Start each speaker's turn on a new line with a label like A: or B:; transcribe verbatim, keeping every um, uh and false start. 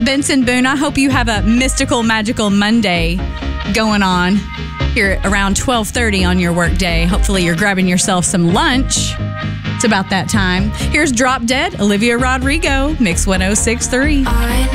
A: Benson Boone, I hope you have a mystical, magical Monday going on here around twelve thirty on your work day. Hopefully you're grabbing yourself some lunch. It's about that time. Here's Drop Dead, Olivia Rodrigo, Mix one oh six point three.